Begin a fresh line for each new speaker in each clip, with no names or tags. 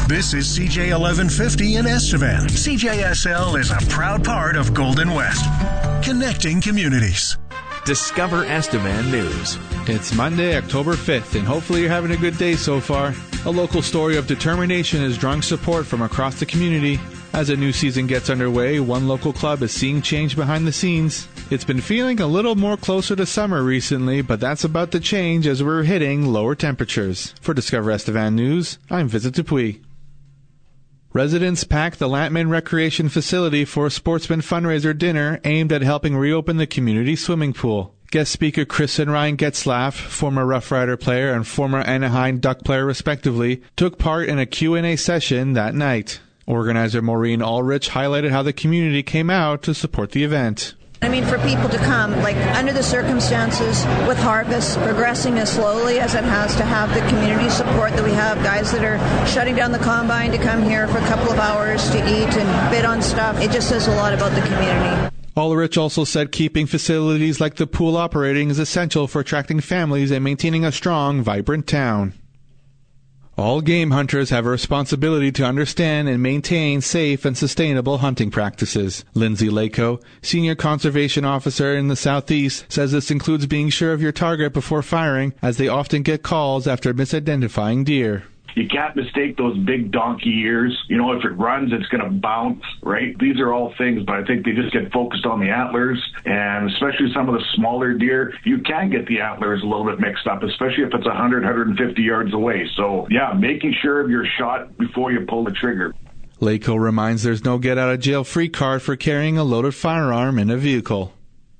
This is CJ 1150 in Estevan. CJSL is a proud part of Golden West, connecting communities.
Discover Estevan News.
It's Monday, October 5th, and hopefully you're having a good day so far. A local story of determination is drawing support from across the community. As a new season gets underway, one local club is seeing change behind the scenes. It's been feeling a little more closer to summer recently, but that's about to change as we're hitting lower temperatures. For Discover Estevan News, I'm Vincent Dupuis. Residents packed the Lantman Recreation Facility for a sportsman fundraiser dinner aimed at helping reopen the community swimming pool. Guest speaker Chris and Ryan Getzlaff, former Rough Rider player and former Anaheim Duck player respectively, took part in a Q&A session that night. Organizer Maureen Ulrich highlighted how the community came out to support the event.
I mean, for people to come, like under the circumstances with harvest progressing as slowly as it has, to have the community support that we have, guys that are shutting down the combine to come here for a couple of hours to eat and bid on stuff, it just says a lot about the community.
Ulrich also said keeping facilities like the pool operating is essential for attracting families and maintaining a strong, vibrant town. All game hunters have a responsibility to understand and maintain safe and sustainable hunting practices. Lindsay Lako, Senior Conservation Officer in the Southeast, says this includes being sure of your target before firing, as they often get calls after misidentifying deer.
You can't mistake those big donkey ears. You know, if it runs, it's going to bounce, right? These are all things, but I think they just get focused on the antlers, and especially some of the smaller deer, you can get the antlers a little bit mixed up, especially if it's 100, 150 yards away. So, yeah, making sure of your shot before you pull the trigger.
Lako reminds there's no get-out-of-jail-free card for carrying a loaded firearm in a vehicle.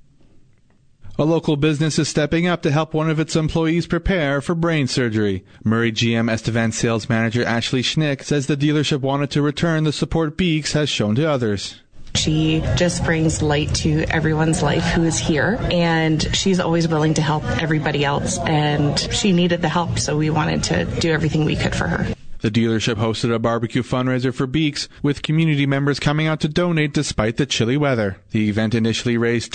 A local business is stepping up to help one of its employees prepare for brain surgery. Murray GM Estevan sales manager Ashley Schnick says the dealership wanted to return the support Beeks has shown to others.
She just brings light to everyone's life who is here, and she's always willing to help everybody else, and she needed the help, so we wanted to do everything we could for her.
The dealership hosted a barbecue fundraiser for Beeks, with community members coming out to donate despite the chilly weather. The event initially raised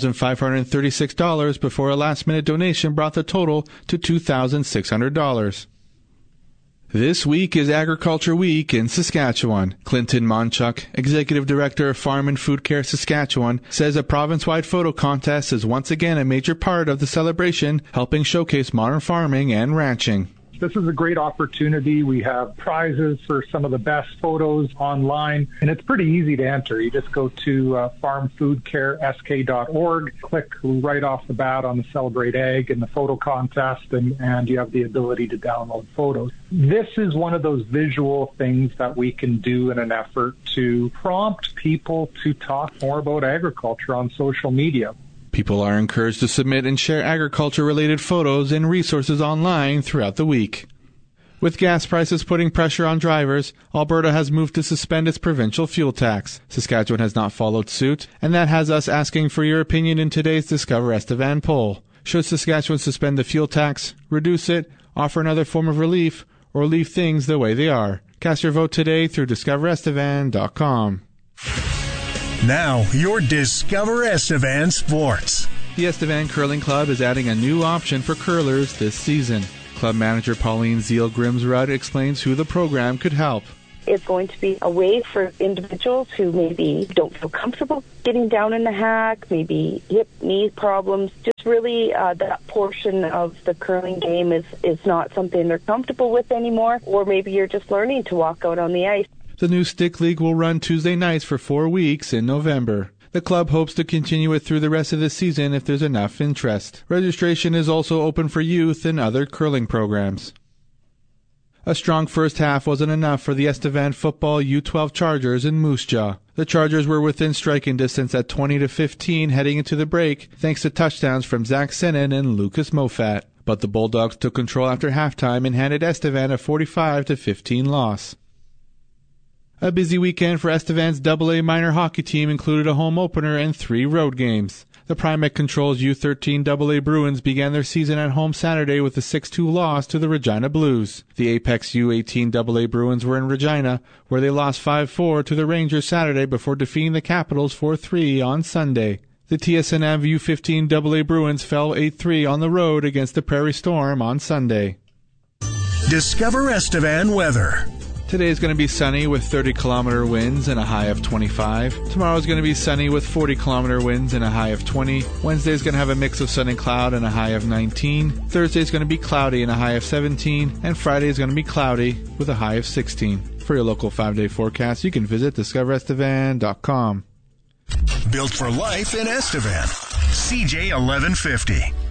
$2,536 before a last-minute donation brought the total to $2,600. This week is Agriculture Week in Saskatchewan. Clinton Monchuk, Executive Director of Farm and Food Care Saskatchewan, says a province-wide photo contest is once again a major part of the celebration, helping showcase modern farming and ranching.
This is a great opportunity. We have prizes for some of the best photos online, and it's pretty easy to enter. You just go to farmfoodcaresk.org, click right off the bat on the Celebrate Ag and the photo contest, and you have the ability to download photos. This is one of those visual things that we can do in an effort to prompt people to talk more about agriculture on social media.
People are encouraged to submit and share agriculture-related photos and resources online throughout the week. With gas prices putting pressure on drivers, Alberta has moved to suspend its provincial fuel tax. Saskatchewan has not followed suit, and that has us asking for your opinion in today's Discover Estevan poll. Should Saskatchewan suspend the fuel tax, reduce it, offer another form of relief, or leave things the way they are? Cast your vote today through discoverestevan.com.
Now, your Discover Estevan Sports.
The Estevan Curling Club is adding a new option for curlers this season. Club manager Pauline Zeal-Grimsrud explains who the program could help.
It's going to be a way for individuals who maybe don't feel comfortable getting down in the hack, maybe hip, knee problems. Just really that portion of the curling game is not something they're comfortable with anymore, or maybe you're just learning to walk out on the ice.
The new Stick League will run Tuesday nights for 4 weeks in November. The club hopes to continue it through the rest of the season if there's enough interest. Registration is also open for youth and other curling programs. A strong first half wasn't enough for the Estevan football U12 Chargers in Moose Jaw. The Chargers were within striking distance at 20-15 heading into the break, thanks to touchdowns from Zach Senin and Lucas Mofat. But the Bulldogs took control after halftime and handed Estevan a 45-15 loss. A busy weekend for Estevan's AA minor hockey team included a home opener and 3 road games. The Primex Controls U13 AA Bruins began their season at home Saturday with a 6-2 loss to the Regina Blues. The Apex U18 AA Bruins were in Regina, where they lost 5-4 to the Rangers Saturday before defeating the Capitals 4-3 on Sunday. The TSNM U15 AA Bruins fell 8-3 on the road against the Prairie Storm on Sunday.
Discover Estevan weather.
Today is going to be sunny with 30-kilometer winds and a high of 25. Tomorrow is going to be sunny with 40-kilometer winds and a high of 20. Wednesday is going to have a mix of sun and cloud and a high of 19. Thursday is going to be cloudy and a high of 17. And Friday is going to be cloudy with a high of 16. For your local 5-day forecast, you can visit discoverestevan.com.
Built for life in Estevan. CJ 1150.